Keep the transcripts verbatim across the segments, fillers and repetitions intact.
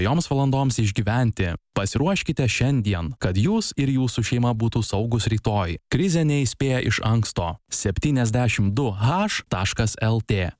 joms valandoms išgyventi. Pasiruoškite šiandien, kad jūs ir jūsų šeima būtų saugus rytoj. Krizė neįspėja iš anksto. septyniasdešimt du h taškas l t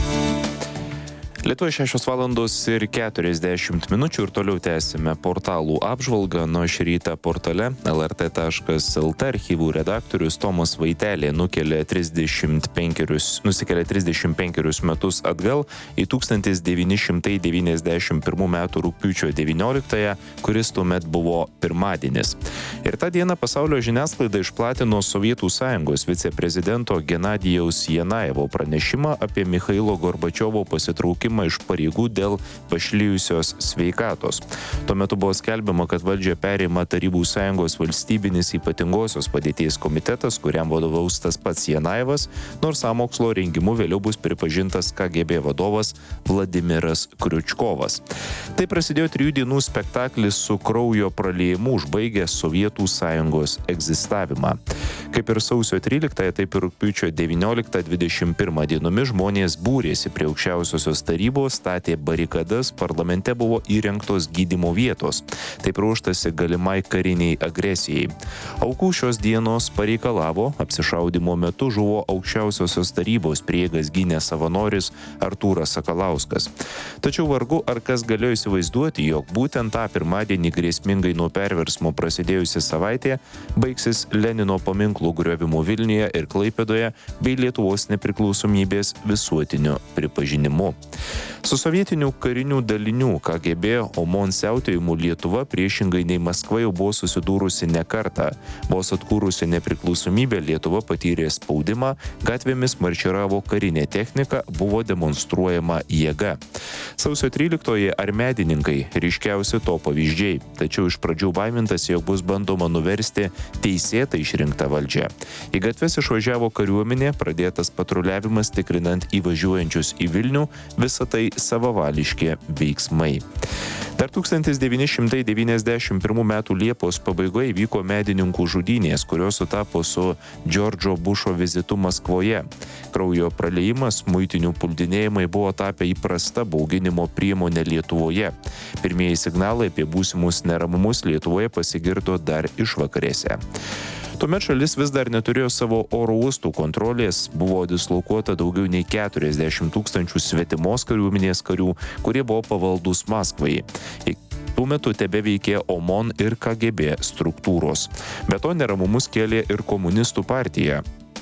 Lietuvoje šešios valandos ir keturiasdešimt minučių ir toliau tęsime portalų apžvalgą. Nuo šį rytą portale el er tė taškas el tė archyvų redaktorius Tomas Vaitelė nukelia trisdešimt penkerius, nusikėlė trisdešimt penkerius metus atgal į tūkstantis devyni šimtai devyniasdešimt pirmų metų rugpjūčio devynioliktąją, kuris tuomet buvo pirmadienis. Ir tą dieną pasaulio žiniasklaida išplatino Sovietų Sąjungos viceprezidento Genadijaus Janajevo pranešimą apie Michailo Gorbačiovo pasitraukimą iš pareigų dėl pašlijusios sveikatos. Tuo metu buvo skelbiama, kad valdžią perima Tarybų Sąjungos valstybinis ypatingosios padėties komitetas, kuriam vadovaus tas pats Janajevas, nors sąmokslo rengimu vėliau bus pripažintas ka ge bė vadovas Vladimiras Kriučkovas. Tai prasidėjo trijų dienų spektaklis su kraujo praliejimu užbaigęs Sovietų Sąjungos egzistavimą. Kaip ir sausio tryliktąją, taip ir rugpjūčio devynioliktą dvidešimt pirmą dienomis žmonės būrėsi prie aukščiausiosios tarybos, statė barikadas, parlamente buvo įrengtos gydymo vietos. Taip ruoštasi galimai kariniai agresijai. Aukų šios dienos pareikalavo, apsišaudimo metu žuvo aukščiausiosios tarybos prieigas gynęs savanoris Artūras Sakalauskas. Tačiau vargu ar kas galėjo įsivaizduoti, jog būtent tą pirmadienį grėsmingai nuo perversmo prasidėjusi savaitė baigsis Lenino paminklų griovimu Vilniuje ir Klaipėdoje bei Lietuvos nepriklausomybės visuotiniu pripažinimu. Su sovietinių karinių dalinių ka ge bė OMON siautėjimu Lietuva priešingai nei Maskva jau buvo susidūrusi ne kartą. Vos atkūrusi nepriklausomybę Lietuva patyrė spaudimą, gatvėmis marširavo karinė technika, buvo demonstruojama jėga. Sausio tryliktoji armėdininkai ryškiausi to pavyzdžiai, tačiau iš pradžių baimintas, jog bus bandoma nuversti teisėtai išrinktą valdžią. Į gatves išvažiavo kariuomenė, pradėtas patruliavimas tikrinant įvažiuojančius į Vilnių, visą tai savavališki veiksmai. Dar tūkstantis devyni šimtai devyniasdešimt pirmų metų Liepos pabaigoje įvyko medininkų žudynės, kurios sutapo su Džordžo Bušo vizitu Maskvoje. Kraujo praleijimas, muitinių puldinėjimai buvo tapę įprasta bauginimo priemonė Lietuvoje. Pirmieji signalai apie būsimus neramumus Lietuvoje pasigirdo dar išvakarėse. Tuomet šalis vis dar neturėjo savo oro uostų kontrolės, buvo dislokuota daugiau nei keturiasdešimt tūkstančių svetimos kariuomenės karių, kurie buvo pavaldūs Maskvai. Tuo metu tebeveikė OMON ir ka ge bė struktūros. Be to neramumus kėlė ir komunistų partija.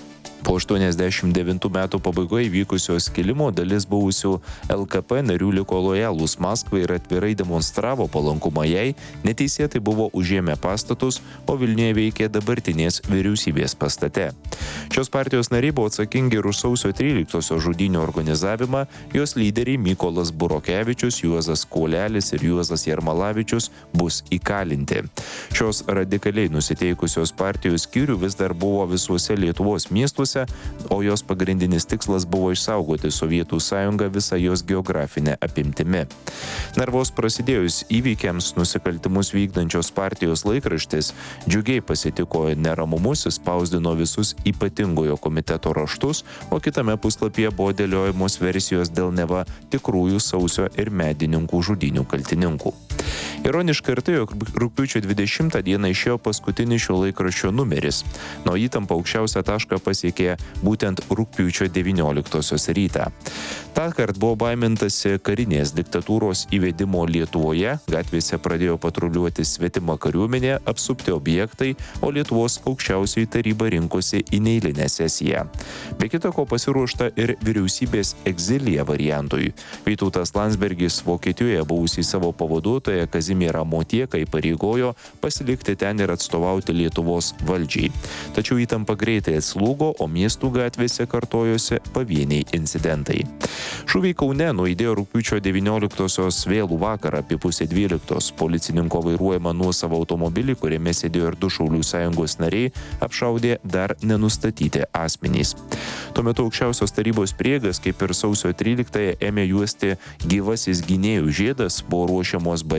Po aštuoniasdešimt devintų metų pabaigoje įvykusio skilimo dalis buvusių el ka pė narių liko lojalūs Maskvai ir atvirai demonstravo palankumą jai, neteisėtai buvo užėmę pastatus, o Vilniuje veikė dabartinės vyriausybės pastate. Šios partijos nariai buvo atsakingi ir už sausio tryliktosios žudynių organizavimą, jos lyderiai Mykolas Burokevičius, Juozas Kuolelis ir Juozas Jarmalavičius bus įkalinti. Šios radikaliai nusiteikusios partijos skyrių vis dar buvo visuose Lietuvos miestuose, o jos pagrindinis tikslas buvo išsaugoti Sovietų Sąjungą visą jos geografinę apimtimi. Narvos prasidėjus įvykiams nusikaltimus vykdančios partijos laikraštis džiugiai pasitiko neramumus, spausdino visus ypatingojo komiteto raštus, o kitame puslapyje buvo dėliojamos versijos dėl neva tikrųjų sausio ir medininkų žudynių kaltininkų. Ironiška ir tai, jog rugpjūčio dvidešimtą dieną išėjo paskutinis šio laikraščio numeris. Nuo įtampa aukščiausią tašką pasiekė būtent rugpjūčio devynioliktosios rytą. Tąkart buvo baimintasi karinės diktatūros įvedimo Lietuvoje, gatvėse pradėjo patruliuoti svetima kariuomenė, apsupti objektai, o Lietuvos aukščiausioji taryba rinkosi į neeilinę sesiją. Be kita ko pasiruošta ir vyriausybės egzilija variantui. Vytautas Landsbergis Vokietijoje buvusį savo pavaduotoją Kazimierą Motieką įpareigojo pasilikti ten ir atstovauti Lietuvos valdžiai. Tačiau įtampa greitai atslūgo, o miestų gatvėse kartojosi pavieniai incidentai. Šūviai Kaune nuaidėjo rugpjūčio devynioliktosios vėlų vakarą apie pusę dvyliktos. Policininko vairuojamą nuosavą automobilį, kuriame sėdėjo ir du Šaulių sąjungos nariai, apšaudė dar nenustatyti asmenys. Tuo metu aukščiausios tarybos prieigas, kaip ir sausio tryliktąją, ėmė juosti gyvasis gynėjų žiedas, buvo ruošiamos barikados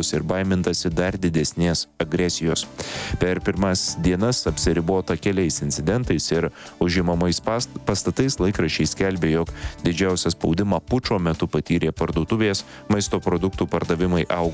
pavojus ir baimintasi dar didesnės agresijos. Per pirmas dienas apsiribota keliais incidentais ir užimamais pastatais. Laikraščiai skelbė, jog didžiausią spaudimą pučo metu patyrė parduotuvės, maisto produktų pardavimai augo